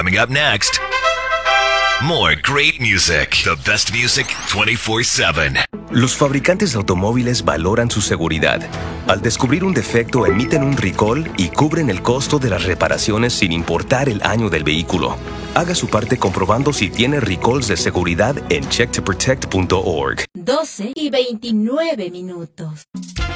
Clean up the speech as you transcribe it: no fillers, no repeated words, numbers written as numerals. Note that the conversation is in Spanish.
Coming up next, more great music. The best music 24/7. Los fabricantes de automóviles valoran su seguridad. Al descubrir un defecto, emiten un recall y cubren el costo de las reparaciones sin importar el año del vehículo. Haga su parte comprobando si tiene recalls de seguridad en checktoprotect.org. 12:29.